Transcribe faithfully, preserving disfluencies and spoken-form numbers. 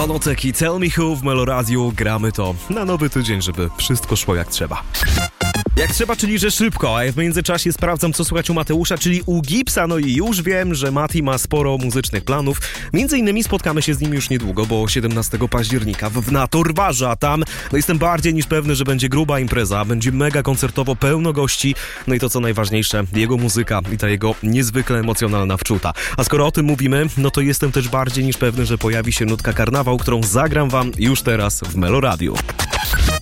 Tonotek i Tell Me Who w Meloradiu. Gramy to na nowy tydzień, żeby wszystko szło jak trzeba. Jak trzeba, czyli że szybko, a ja w międzyczasie sprawdzam, co słychać u Mateusza, czyli u Gipsa. No i już wiem, że Mati ma sporo muzycznych planów. Między innymi spotkamy się z nim już niedługo, bo siedemnastego października w Naturwarze, a tam no jestem bardziej niż pewny, że będzie gruba impreza, będzie mega koncertowo, pełno gości. No i to co najważniejsze, jego muzyka i ta jego niezwykle emocjonalna wczuta. A skoro o tym mówimy, no to jestem też bardziej niż pewny, że pojawi się nutka karnawał, którą zagram wam już teraz w Meloradiu.